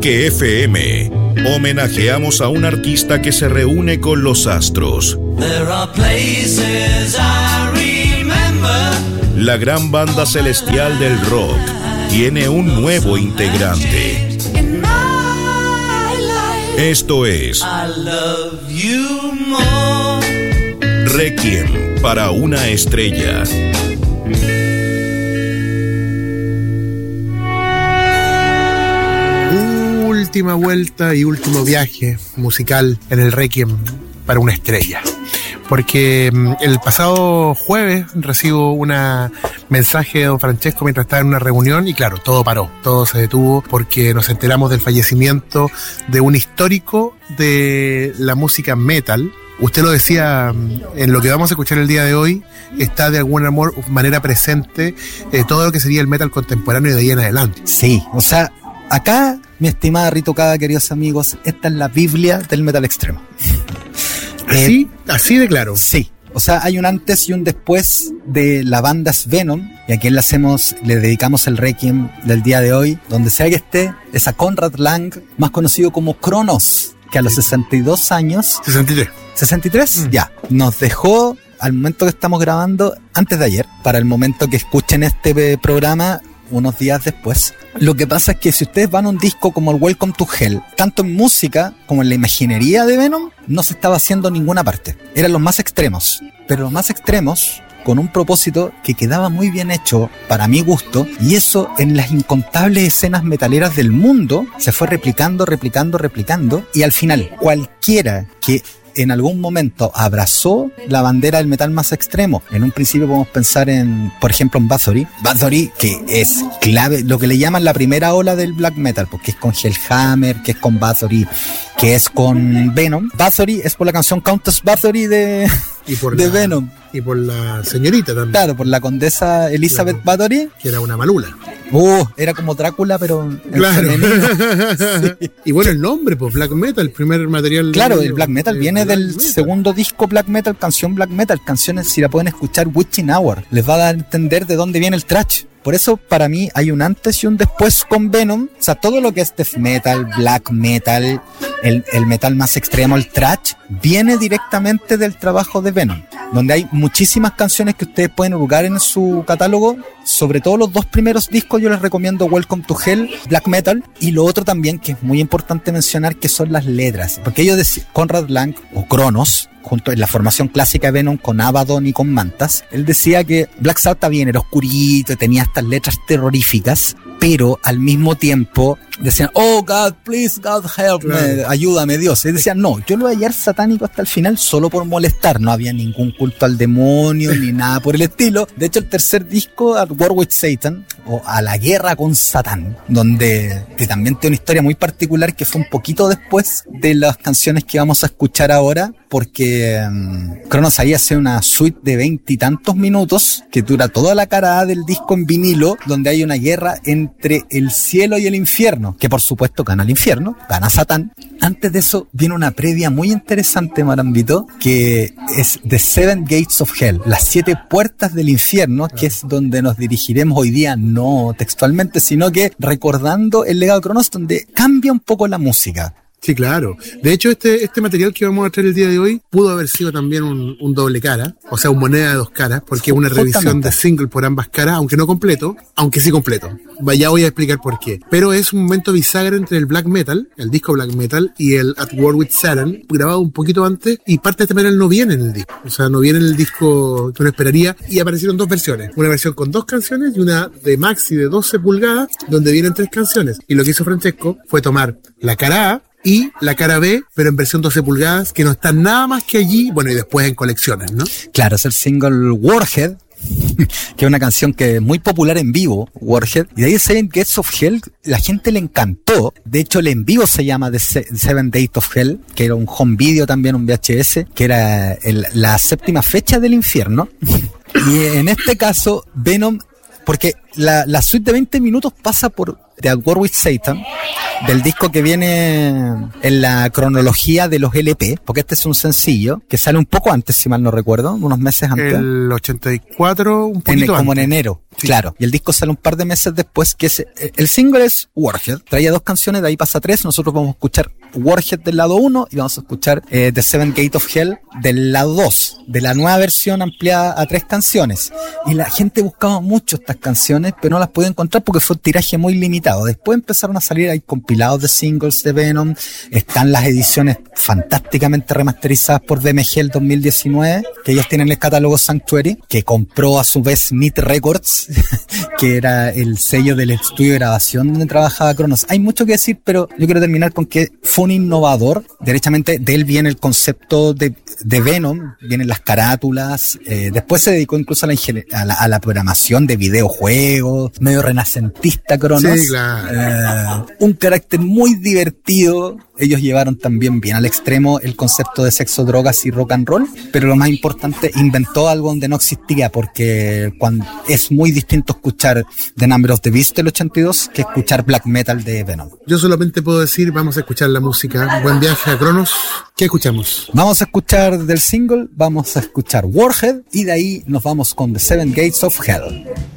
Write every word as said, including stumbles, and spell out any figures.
que F M. Homenajeamos a un artista que se reúne con los astros. La gran banda celestial del rock tiene un nuevo integrante. Esto es Requiem para una estrella. Última vuelta y último viaje musical en el Requiem para una estrella. Porque el pasado jueves recibo un mensaje de don Francesco mientras estaba en una reunión y claro, todo paró, todo se detuvo porque nos enteramos del fallecimiento de un histórico de la música metal. Usted lo decía, en lo que vamos a escuchar el día de hoy está de alguna manera presente eh, todo lo que sería el metal contemporáneo de ahí en adelante. Sí, o sea, acá, mi estimada Rito Cava, queridos amigos, esta es la Biblia del metal extremo. ¿Así? Eh, ¿Así de claro? Sí. O sea, hay un antes y un después de la banda Venom, y a quien le hacemos, le dedicamos el Requiem del día de hoy, donde sea que esté, es a Conrad Lang, más conocido como Cronos, que a los sesenta y dos años... sesenta y tres. ¿sesenta y tres? Mm. Ya. Nos dejó, al momento que estamos grabando, antes de ayer, para el momento que escuchen este programa, unos días después. Lo que pasa es que si ustedes van a un disco como el Welcome to Hell, tanto en música como en la imaginería de Venom, no se estaba haciendo en ninguna parte. Eran los más extremos, pero los más extremos con un propósito que quedaba muy bien hecho para mi gusto, y eso en las incontables escenas metaleras del mundo se fue replicando, replicando, replicando, y al final cualquiera que en algún momento abrazó la bandera del metal más extremo. En un principio podemos pensar en, por ejemplo, en Bathory. Bathory, que es clave, lo que le llaman la primera ola del black metal, porque es con Hellhammer, que es con Bathory, que es con Venom. Bathory es por la canción Countess Bathory de, y por de la, Venom. Y por la señorita también. Claro, por la condesa Elizabeth claro, Bathory. Que era una malula. Uh, era como Drácula, pero en claro. femenino. Sí. Y bueno, el nombre, pues Black Metal, el primer material. Claro, de, el Black Metal de, viene de Black del Metal. segundo disco Black Metal, canción Black Metal. Canciones, si la pueden escuchar, Witching Hour. Les va a dar a entender de dónde viene el thrash. Por eso, para mí, hay un antes y un después con Venom. O sea, todo lo que es death metal, black metal, el, el metal más extremo, el thrash, viene directamente del trabajo de Venom, donde hay muchísimas canciones que ustedes pueden hurgar en su catálogo. Sobre todo los dos primeros discos yo les recomiendo Welcome to Hell, Black Metal, y lo otro también que es muy importante mencionar, que son las letras, porque ellos decían, Conrad Lang o Cronos, junto en la formación clásica de Venom con Abaddon y con Mantas, él decía que Black Sabbath también era oscurito, tenía estas letras terroríficas, pero al mismo tiempo decían, oh God, please God help claro. me, ayúdame Dios. Y decían, no, yo lo voy a hallar satánico hasta el final solo por molestar, no había ningún culto al demonio ni nada por el estilo. De hecho, el tercer disco, At War with Satan, o A la guerra con Satán, donde que también tiene una historia muy particular que fue un poquito después de las canciones que vamos a escuchar ahora, porque um, Cronos ahí hace una suite de veintitantos minutos que dura toda la cara A del disco en vinilo, donde hay una guerra entre el cielo y el infierno, que por supuesto gana el infierno, gana Satán. Antes de eso viene una previa muy interesante, Marambito, que es The Seven Gates of Hell, las siete puertas del infierno, que es donde nos dirigiremos hoy día, no textualmente, sino que recordando el legado de Cronos, donde cambia un poco la música. Sí, claro. De hecho, este este material que vamos a traer el día de hoy pudo haber sido también un, un doble cara, o sea, un moneda de dos caras, porque es una revisión de single por ambas caras, aunque no completo, aunque sí completo. Ya voy a explicar por qué. Pero es un momento bisagra entre el black metal, el disco black metal, y el At War with Satan, grabado un poquito antes, y parte de este material no viene en el disco. O sea, no viene en el disco que uno esperaría, y aparecieron dos versiones. Una versión con dos canciones y una de maxi de doce pulgadas, donde vienen tres canciones. Y lo que hizo Francesco fue tomar la cara A y la cara B, pero en versión doce pulgadas, que no está nada más que allí, bueno, y después en colecciones, ¿no? Claro, es el single Warhead, que es una canción que es muy popular en vivo, Warhead, y de ahí Seven Gates of Hell, la gente le encantó. De hecho, el en vivo se llama The Seven Gates of Hell, que era un home video también, un V H S, que era el, la séptima fecha del infierno. Y en este caso, Venom, porque la, la suite de veinte minutos pasa por The At War With Satan, del disco que viene en la cronología de los L P, porque este es un sencillo que sale un poco antes, si mal no recuerdo, unos meses antes. El ochenta y cuatro, un poquito en, como antes. en enero, sí. Claro. Y el disco sale un par de meses después, que es, el single es Warhead, traía dos canciones, de ahí pasa tres, nosotros vamos a escuchar Warhead del lado uno y vamos a escuchar eh, The Seven Gate of Hell del lado dos, de la nueva versión ampliada a tres canciones. Y la gente buscaba mucho estas canciones, pero no las podía encontrar porque fue un tiraje muy limitado. Después empezaron a salir, hay compilados de singles de Venom, están las ediciones fantásticamente remasterizadas por D M G el dos mil diecinueve, que ellos tienen el catálogo Sanctuary, que compró a su vez Meat Records, que era el sello del estudio de grabación donde trabajaba Cronos. Hay mucho que decir, pero yo quiero terminar con que fue un innovador. Derechamente de él viene el concepto de, de Venom, vienen las carátulas, eh, después se dedicó incluso a la, ingenie- a, la, a la programación de videojuegos, medio renacentista Cronos. Sí, claro. Eh, un carácter muy divertido. Ellos llevaron también bien al extremo el concepto de sexo, drogas y rock and roll, pero lo más importante, inventó algo donde no existía, porque cuando es muy distinto escuchar The Number of the Beast del ochenta y dos que escuchar black metal de Venom. Yo solamente puedo decir, vamos a escuchar la música. Buen viaje a Cronos. ¿Qué escuchamos? Vamos a escuchar del single, vamos a escuchar Warhead y de ahí nos vamos con The Seven Gates of Hell.